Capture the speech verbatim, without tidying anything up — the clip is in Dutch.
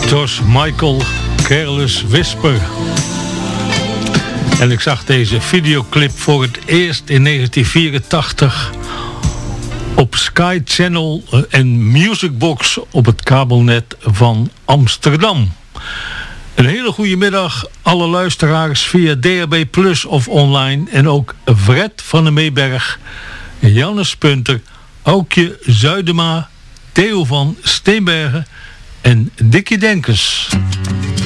George Michael, Careless Whisper. En ik zag deze videoclip voor het eerst in negentien vierentachtig op Sky Channel en Musicbox op het kabelnet van Amsterdam. Een hele goede middag alle luisteraars via D A B Plus of online. En ook Fred van de Meeberg, Jannes Punter, Aukje Zuidema, Theo van Steenbergen en Dikkie Denkers.